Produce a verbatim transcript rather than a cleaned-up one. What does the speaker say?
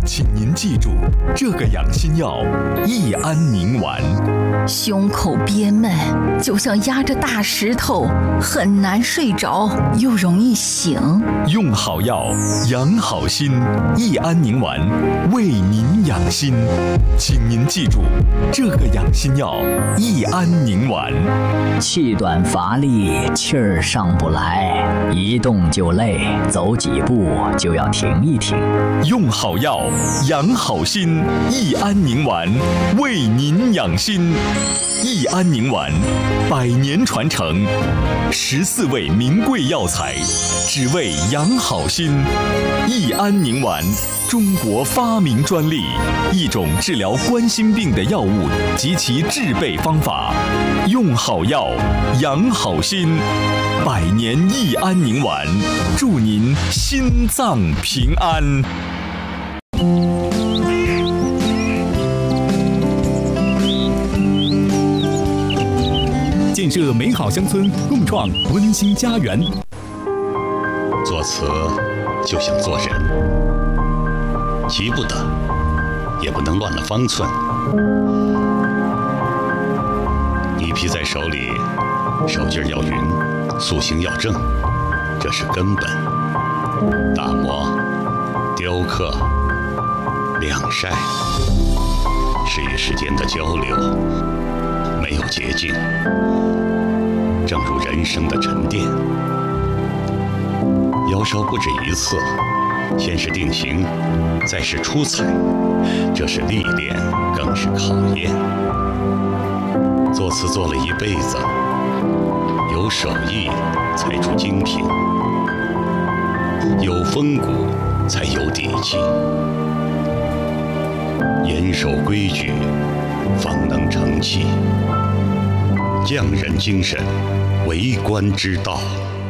请您记住，这个养心药益安宁丸。 胸口憋闷，就像压着大石头，很难睡着，又容易醒。 用好药，养好心，益安宁丸为您养心。请您记住，这个养心药益安宁丸。 气短乏力，气儿上不来，一动就累，走几步就要停一停。 用好药，养好心，益安宁丸为您养心。益安宁丸，百年传承，十四味名贵药材，只为养好心。益安宁丸，中国发明专利，一种治疗冠心病的药物及其制备方法。用好药，养好心，百年益安宁丸，祝您心脏平安。 建设美好乡村，共创温馨家园。 作词就像做人，急不得，也不能乱了方寸。一批在手里，手劲儿要匀，塑形要正，这是根本。打磨、雕刻、晾晒，是与时间的交流，没有捷径。正如人生的沉淀，腰烧不止一次，先是定型，再是出彩，这是历练，更是考验。作词做了一辈子，有手艺才出精品，有风骨才有底气，严守规矩，方能成器。匠人精神，为官之道。